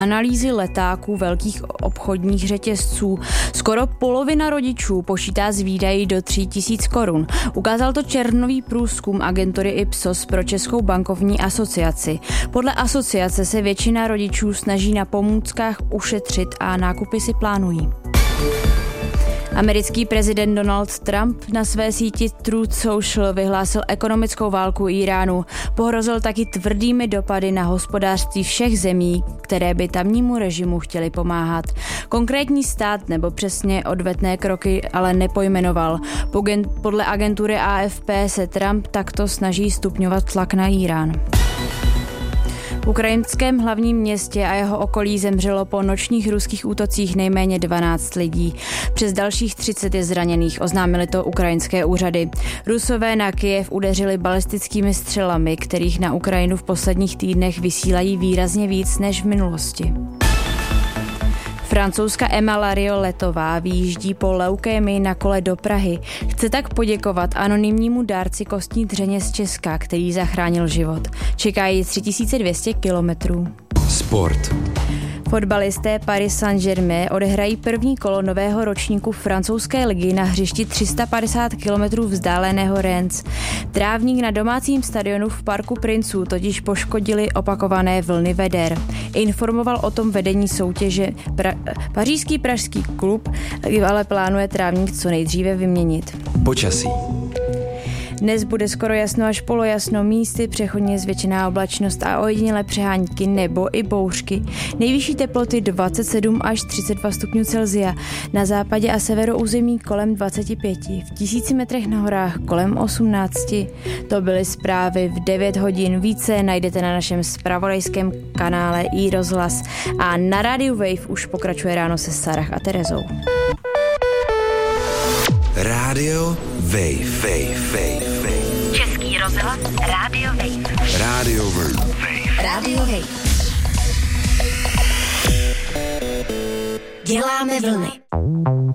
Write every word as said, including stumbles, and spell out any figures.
analýzy letáků velkých obchodních řetězců. Skoro polovina rodičů počítá s výdaji do tří tisíc korun. Ukázal to červnový průzkum agentury Ipsos pro Českou bankovní asociaci. Podle asociace se většina rodičů snaží na pomůckách ušetřit a nákupy si plánují. Americký prezident Donald Trump na své síti Truth Social vyhlásil ekonomickou válku Íránu. Pohrozil taky tvrdými dopady na hospodářství všech zemí, které by tamnímu režimu chtěli pomáhat. Konkrétní stát nebo přesně odvetné kroky ale nepojmenoval. Podle agentury A F P se Trump takto snaží stupňovat tlak na Írán. V ukrajinském hlavním městě a jeho okolí zemřelo po nočních ruských útocích nejméně dvanáct lidí. Přes dalších třicet je zraněných, oznámili to ukrajinské úřady. Rusové na Kyjev udeřili balistickými střelami, kterých na Ukrajinu v posledních týdnech vysílají výrazně víc než v minulosti. Francouzka Emma Larioletová vyjíždí po leukémii na kole do Prahy. Chce tak poděkovat anonymnímu dárci kostní dřeně z Česka, který zachránil život. Čeká ji tři tisíce dvě stě kilometrů. Sport. Fotbalisté Paris Saint-Germain odehrají první kolo nového ročníku francouzské ligy na hřišti tři sta padesát kilometrů vzdáleného Reims. Trávník na domácím stadionu v Parku princů totiž poškodili opakované vlny veder. Informoval o tom vedení soutěže pra- pařížský pražský klub, ale plánuje trávník co nejdříve vyměnit. Počasí. Dnes bude skoro jasno až polojasno, místy přechodně zvětšená oblačnost a ojedinělé přehánky nebo i bouřky. Nejvyšší teploty dvacet sedm až třicet dva stupňů Celsia, na západě a severu území kolem dvacet pět, v tisíci metrech na horách kolem osmnáct. To byly zprávy v devět hodin. Více najdete na našem zpravodajském kanále iRozhlas a na rádiu Wave už pokračuje ráno se Sarah a Terezou. Rádio Wave, Wave, Wave, Wave. Český rozhlas, Rádio Wave. Rádio Wave. Rádio Wave. Děláme vlny.